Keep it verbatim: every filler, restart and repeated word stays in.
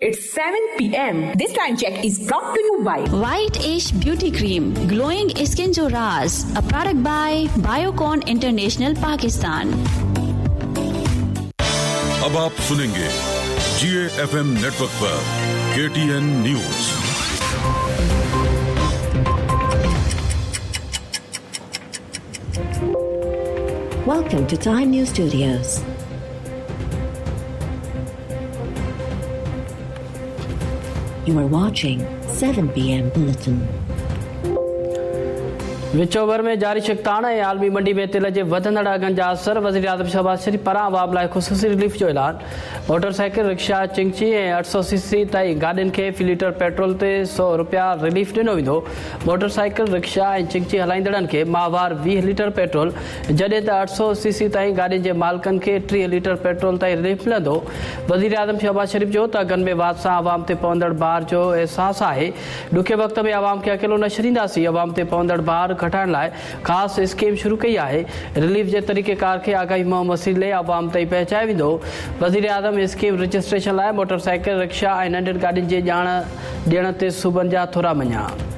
It's seven p m This time check is brought to you by White Ash Beauty Cream, glowing skin jo raaz, a product by Biocon International Pakistan. अब आप सुनेंगे जी A F M network पर के T N news. Welcome to Time News Studios. You are watching seven p m Bulletin. विचोबर में जारी शिकताना ऐं आलमी मंडी में तेल जे वधंदड़ अघनि जा असर। वज़ीर आज़म शहबाज शरीफ़ पारां आवाम लाइ ख़ुसूसी रिलीफ जो ऐलान। मोटरसाइकिल रिक्शा चिंगची ऐं अठ सौ सीसी ताईं गाॾियुनि खे फ़ी लीटर पेट्रोल ते सौ रुपया रिलीफ ॾिनो वेंदो। मोटरसाइकिल रिक्शा ऐं चिंगची हलाईंदड़नि खे माहवार वीह लीटर पेट्रोल, जॾहिं त अठ सौ सीसी ताईं गाॾियुनि जे मालिकनि खे टीह लीटर पेट्रोल ताईं रिलीफ मिलंदो। वज़ीर आज़म शहबाज शरीफ़ जो त अघनि में वाध सां आवाम ते पवंदड़ भार जो अहसासु आहे। ॾुखे वक़्त में आवाम खे अकेलो न छॾींदासीं। आवाम ते पवंदड़ भार घटाइण लाइ ख़ासि स्कीम शुरू कई आहे। रिलीफ जे तरीक़ेकार खे आगाही मुहिम वसीले आवाम ताईं पहुचाए वेंदो। वज़ीर आज़म स्कीम रजिस्ट्रेशन लाइ मोटरसाइकिल रिक्शा ऐं नंढनि गाॾियुनि जे ॼाण ॾियण ते सूबनि जा थोरा मञा।